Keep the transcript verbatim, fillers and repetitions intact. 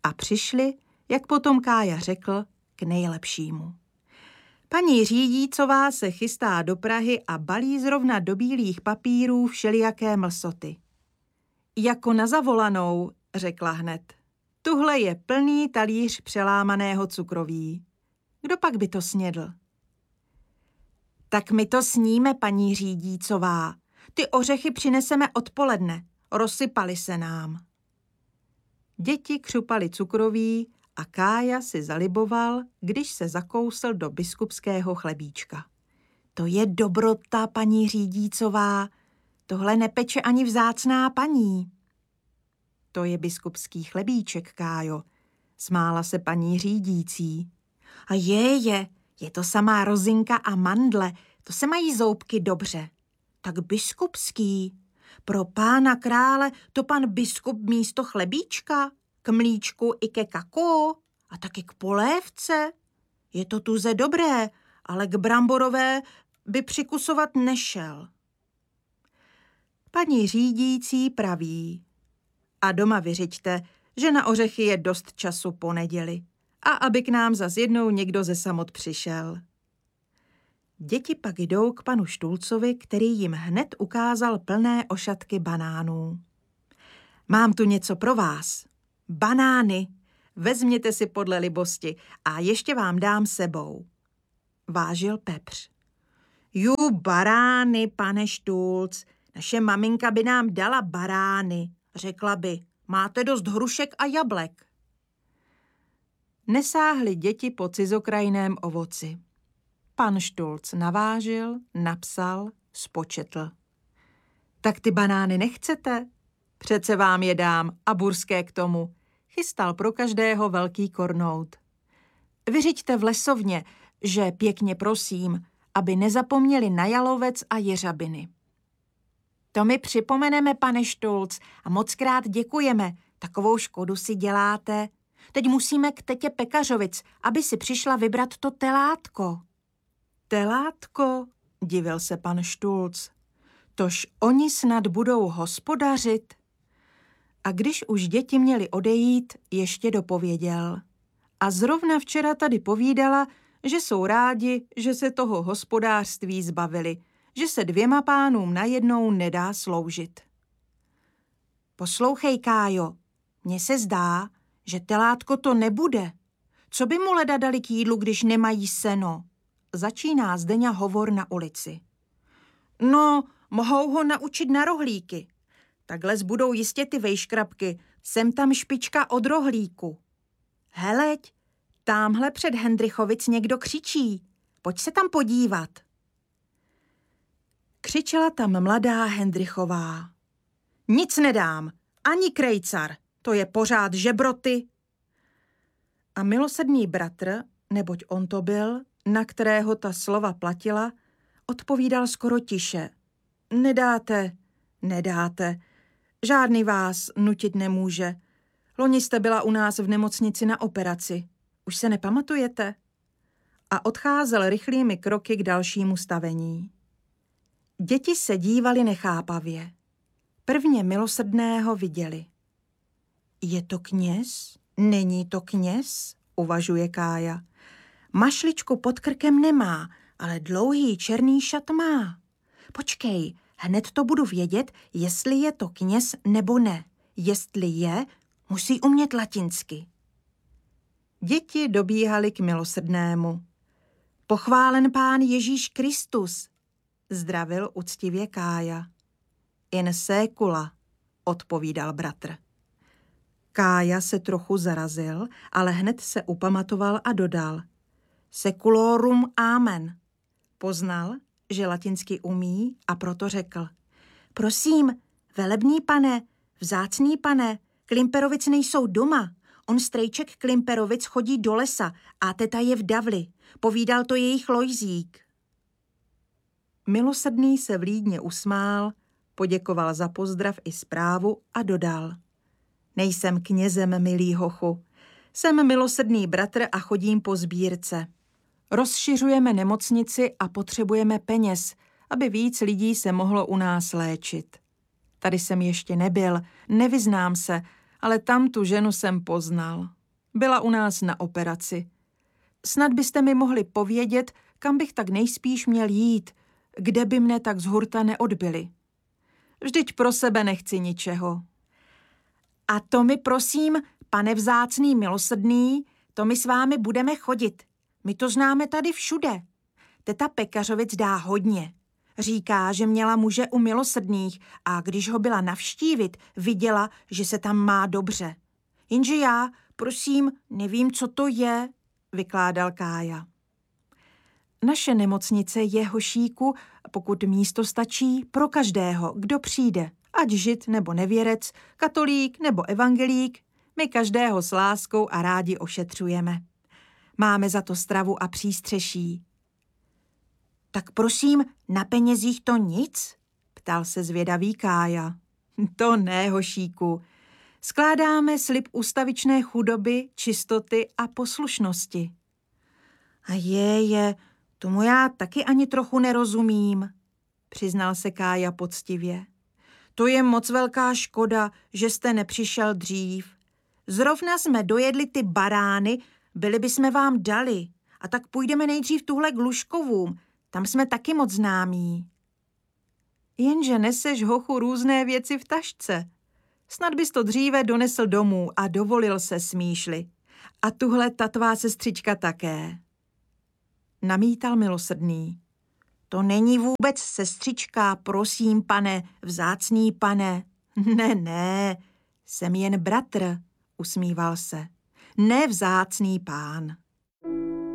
A přišli, jak potom Kája řekl, k nejlepšímu. Paní Řídícová se chystá do Prahy a balí zrovna do bílých papírů všelijaké mlsoty. Jako na zavolanou, řekla hned. Tuhle je plný talíř přelámaného cukroví. Kdo pak by to snědl? Tak my to sníme, paní Řídícová. Ty ořechy přineseme odpoledne. Rozsypaly se nám. Děti křupaly cukroví a Kája si zaliboval, když se zakousl do biskupského chlebíčka. To je dobrota, paní Řídícová. Tohle nepeče ani vzácná paní. To je biskupský chlebíček, Kájo, smála se paní řídící. A je, je, je to samá rozinka a mandle, to se mají zoubky dobře. Tak biskupský, pro pána krále to pan biskup místo chlebíčka, k mlíčku i ke kakao a taky k polévce. Je to tuze dobré, ale k bramborové by přikusovat nešel. Paní řídící praví. A doma vyřiďte, že na ořechy je dost času po neděli a aby k nám zas jednou někdo ze samot přišel. Děti pak jdou k panu Štulcovi, který jim hned ukázal plné ošatky banánů. Mám tu něco pro vás. Banány. Vezměte si podle libosti a ještě vám dám sebou. Vážil pepř. Jú, barány, pane Štulc, naše maminka by nám dala barány. Řekla by, máte dost hrušek a jablek. Nesáhly děti po cizokrajném ovoci. Pan Štulc navážil, napsal, spočetl. Tak ty banány nechcete? Přece vám je dám a burské k tomu. Chystal pro každého velký kornout. Vyřiďte v lesovně, že pěkně prosím, aby nezapomněli na jalovec a jeřabiny. To my připomeneme, pane Štulc, a mockrát děkujeme. Takovou škodu si děláte. Teď musíme k tetě Pekařovic, aby si přišla vybrat to telátko. Telátko, divil se pan Štulc. Tož oni snad budou hospodařit. A když už děti měly odejít, ještě dopověděl. A zrovna včera tady povídala, že jsou rádi, že se toho hospodářství zbavili, že se dvěma pánům najednou nedá sloužit. Poslouchej, Kájo, mně se zdá, že telátko to nebude. Co by mu leda dali k jídlu, když nemají seno? Začíná Zdeňa hovor na ulici. No, mohou ho naučit na rohlíky. Takhle zbudou jistě ty vejškrabky, sem tam špička od rohlíku. Heleď, támhle před Hendrychovic někdo křičí. Pojď se tam podívat. Křičela tam mladá Hendrychová. Nic nedám, ani krejcar, to je pořád žebroty. A milosrdný bratr, neboť on to byl, na kterého ta slova platila, odpovídal skoro tiše. Nedáte, nedáte, žádný vás nutit nemůže. Loni jste byla u nás v nemocnici na operaci. Už se nepamatujete? A odcházel rychlými kroky k dalšímu stavení. Děti se dívali nechápavě. Prvně milosrdného viděli. Je to kněz? Není to kněz? Uvažuje Kája. Mašličku pod krkem nemá, ale dlouhý černý šat má. Počkej, hned to budu vědět, jestli je to kněz nebo ne. Jestli je, musí umět latinsky. Děti dobíhaly k milosrdnému. Pochválen pán Ježíš Kristus, zdravil uctivě Kája. In sécula, odpovídal bratr. Kája se trochu zarazil, ale hned se upamatoval a dodal. Seculorum amen. Poznal, že latinsky umí a proto řekl. Prosím, velebný pane, vzácný pane, Klimperovic nejsou doma. On strejček Klimperovic chodí do lesa a teta je v davli. Povídal to jejich Lojzík. Milosrdný se vlídně usmál, poděkoval za pozdrav i zprávu a dodal. Nejsem knězem, milý hochu. Jsem milosrdný bratr a chodím po sbírce. Rozšiřujeme nemocnici a potřebujeme peněz, aby víc lidí se mohlo u nás léčit. Tady jsem ještě nebyl, nevyznám se, ale tam tu ženu jsem poznal. Byla u nás na operaci. Snad byste mi mohli povědět, kam bych tak nejspíš měl jít, kde by mne tak z hurta neodbyli. Vždyť pro sebe nechci ničeho. A to mi prosím, pane vzácný milosrdný, to my s vámi budeme chodit. My to známe tady všude. Teta Pekařovic dá hodně. Říká, že měla muže u milosrdných a když ho byla navštívit, viděla, že se tam má dobře. Jenže já, prosím, nevím, co to je, vykládal Kája. Naše nemocnice je, Hošíku, pokud místo stačí, pro každého, kdo přijde, ať žid nebo nevěrec, katolík nebo evangelík, my každého s láskou a rádi ošetřujeme. Máme za to stravu a přístřeší. Tak prosím, na penězích to nic? Ptal se zvědavý Kája. To ne, Hošíku. Skládáme slib ustavičné chudoby, čistoty a poslušnosti. A je, je, tomu já taky ani trochu nerozumím, přiznal se Kája poctivě. To je moc velká škoda, že jste nepřišel dřív. Zrovna jsme dojedli ty barány, byli bychom vám dali. A tak půjdeme nejdřív tuhle k Lužkovům, tam jsme taky moc známí. Jenže neseš, hochu, různé věci v tašce. Snad bys to dříve donesl domů a dovolil se smýšli. A tuhle ta tvá sestřička také. Namítal milosrdný. To není vůbec sestřička, prosím, pane, vzácný pane. Ne, ne, jsem jen bratr, usmíval se. Ne vzácný pán.